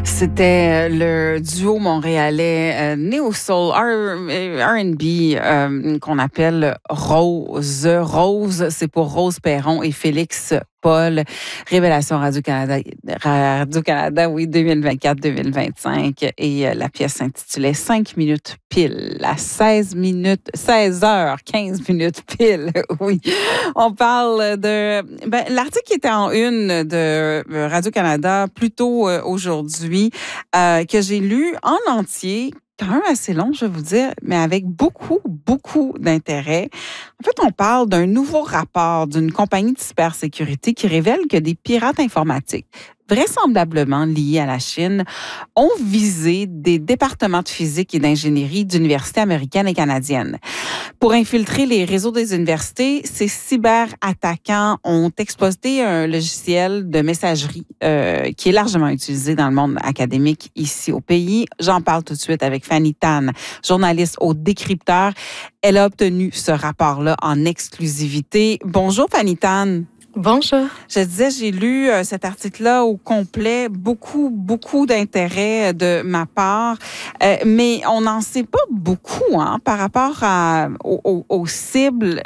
C'était le duo montréalais Neo Soul R&B qu'on appelle Rose. Rose, c'est pour Rose Perron et Félix Paul. Révélation Radio-Canada, oui, 2024-2025. Et la pièce s'intitulait 5 minutes pile, à 16h15 pile. Oui. On parle de... l'article qui était en une de Radio-Canada plus tôt aujourd'hui, que j'ai lu en entier, quand même assez long, je vais vous dire, mais avec beaucoup d'intérêt. En fait, on parle d'un nouveau rapport d'une compagnie de cybersécurité qui révèle que des pirates informatiques, vraisemblablement liés à la Chine, ont visé des départements de physique et d'ingénierie d'universités américaines et canadiennes. Pour infiltrer les réseaux des universités, ces cyberattaquants ont exploité un logiciel de messagerie qui est largement utilisé dans le monde académique ici au pays. J'en parle tout de suite avec Fanny Tan, journaliste au Décrypteur. Elle a obtenu ce rapport-là en exclusivité. Bonjour Fanny Tan. Bonjour. Je disais, j'ai lu cet article-là au complet, beaucoup d'intérêt de ma part, mais on n'en sait pas beaucoup par rapport aux cibles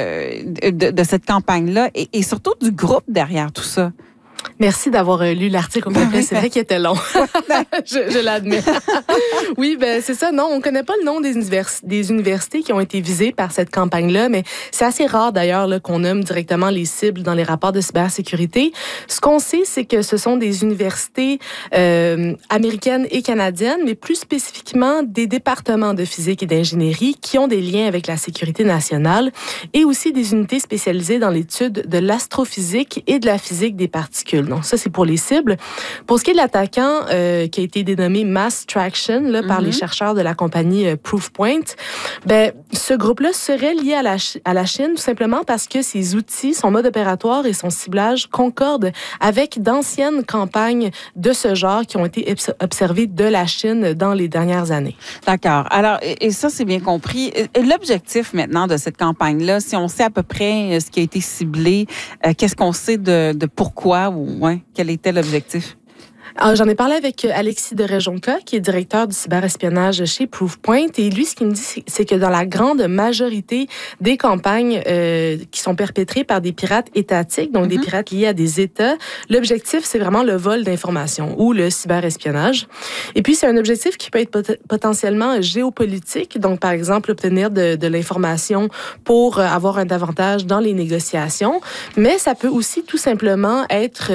de cette campagne-là et surtout du groupe derrière tout ça. Merci d'avoir lu l'article au complet. C'est vrai qu'il était long. je l'admets. Oui, c'est ça. Non, on ne connaît pas le nom des universités qui ont été visées par cette campagne-là, mais c'est assez rare d'ailleurs là, qu'on nomme directement les cibles dans les rapports de cybersécurité. Ce qu'on sait, c'est que ce sont des universités américaines et canadiennes, mais plus spécifiquement des départements de physique et d'ingénierie qui ont des liens avec la sécurité nationale et aussi des unités spécialisées dans l'étude de l'astrophysique et de la physique des particules. Donc, ça, c'est pour les cibles. Pour ce qui est de l'attaquant qui a été dénommé Mass Traction là, par les chercheurs de la compagnie Proofpoint, ce groupe-là serait lié à la Chine tout simplement parce que ses outils, son mode opératoire et son ciblage concordent avec d'anciennes campagnes de ce genre qui ont été observées de la Chine dans les dernières années. D'accord. Alors, et ça, c'est bien compris. L'objectif maintenant de cette campagne-là, si on sait à peu près ce qui a été ciblé, qu'est-ce qu'on sait de pourquoi ou quel était l'objectif? Alors, j'en ai parlé avec Alexis de Rejonka, qui est directeur du cyberespionnage chez Proofpoint. Et lui, ce qu'il me dit, c'est que dans la grande majorité des campagnes qui sont perpétrées par des pirates étatiques, donc des pirates liés à des États, l'objectif, c'est vraiment le vol d'informations ou le cyberespionnage. Et puis, c'est un objectif qui peut être potentiellement géopolitique. Donc, par exemple, obtenir de l'information pour avoir un avantage dans les négociations. Mais ça peut aussi tout simplement être